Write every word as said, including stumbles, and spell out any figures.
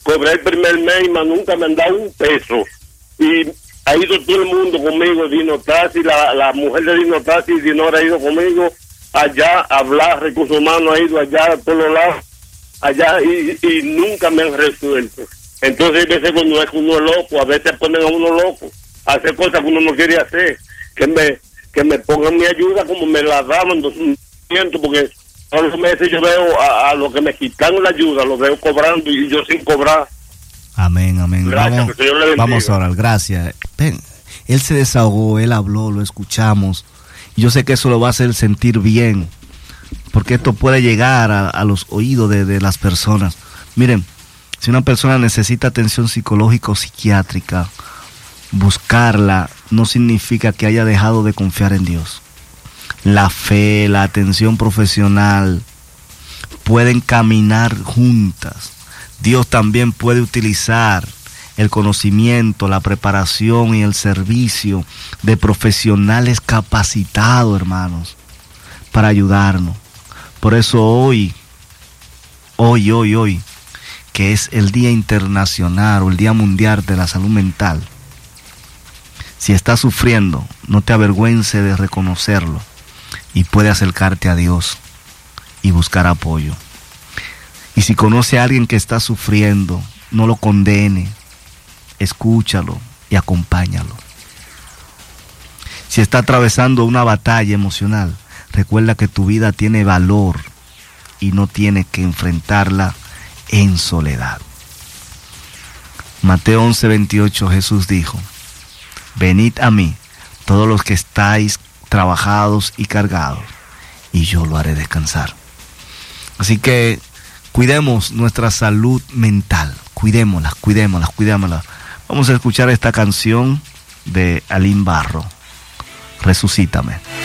cobré el primer mes, mas nunca me han dado un peso. Y ha ido todo el mundo conmigo, Dino Taxi, la, la mujer de Dino Taxi, Dinora ha ido conmigo allá a hablar, recursos humanos ha ido allá a todos los lados, allá, y, y nunca me han resuelto. Entonces, a veces cuando es que uno es loco, a veces ponen a uno loco, a hacer cosas que uno no quiere hacer, que me que me pongan mi ayuda como me la daban, dos cientos, porque todos los meses yo veo a, a los que me quitan la ayuda, los veo cobrando y yo sin cobrar. Amén, amén. Gracias, vamos, que Señor le bendiga. Vamos a orar, gracias. Ven, él se desahogó, él habló, lo escuchamos. Y yo sé que eso lo va a hacer sentir bien, porque esto puede llegar a, a los oídos de, de las personas. Miren, si una persona necesita atención psicológica o psiquiátrica, buscarla no significa que haya dejado de confiar en Dios. La fe, la atención profesional pueden caminar juntas. Dios también puede utilizar el conocimiento, la preparación y el servicio de profesionales capacitados, hermanos, para ayudarnos. Por eso hoy, hoy, hoy, hoy, que es el Día Internacional o el Día Mundial de la Salud Mental, si estás sufriendo, no te avergüences de reconocerlo y puede acercarte a Dios y buscar apoyo. Y si conoce a alguien que está sufriendo, no lo condene, escúchalo y acompáñalo. Si está atravesando una batalla emocional, recuerda que tu vida tiene valor y no tienes que enfrentarla en soledad. Mateo once veintiocho, Jesús dijo: venid a mí, todos los que estáis trabajados y cargados, y yo lo haré descansar. Así que cuidemos nuestra salud mental, cuidémosla, cuidémosla, cuidémosla. Vamos a escuchar esta canción de Alín Barro, Resucítame.